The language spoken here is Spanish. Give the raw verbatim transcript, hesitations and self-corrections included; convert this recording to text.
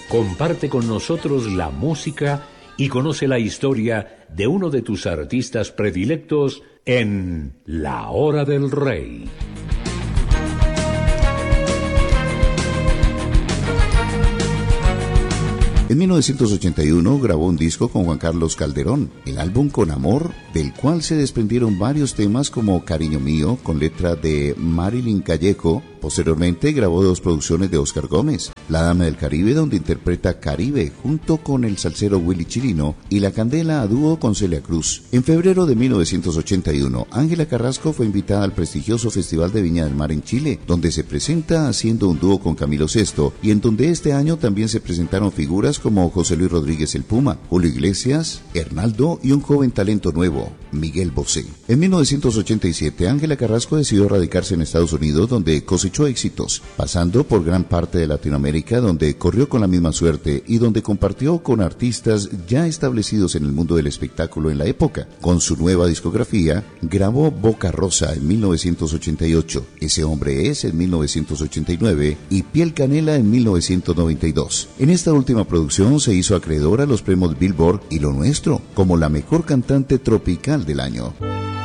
Comparte con nosotros la música y conoce la historia de uno de tus artistas predilectos en La Hora del Rey. En mil novecientos ochenta y uno grabó un disco con Juan Carlos Calderón, el álbum Con Amor, del cual se desprendieron varios temas como Cariño Mío, con letra de Marilyn Callejo. Posteriormente grabó dos producciones de Óscar Gómez, La Dama del Caribe, donde interpreta Caribe junto con el salsero Willy Chirino, y La Candela a dúo con Celia Cruz. En febrero de mil novecientos ochenta y uno, Ángela Carrasco fue invitada al prestigioso Festival de Viña del Mar en Chile, donde se presenta haciendo un dúo con Camilo Sesto, y en donde este año también se presentaron figuras como José Luis Rodríguez el Puma, Julio Iglesias, Hernaldo y un joven talento nuevo, Miguel Bosé. En mil novecientos ochenta y siete, Ángela Carrasco decidió radicarse en Estados Unidos, donde cosechó éxitos, pasando por gran parte de Latinoamérica, donde corrió con la misma suerte y donde compartió con artistas ya establecidos en el mundo del espectáculo en la época. Con su nueva discografía, grabó Boca Rosa en mil novecientos ochenta y ocho, Ese Hombre Es en mil novecientos ochenta y nueve y Piel Canela en mil novecientos noventa y dos. En esta última producción se hizo acreedora a los premios Billboard y Lo Nuestro como la mejor cantante tropical del año.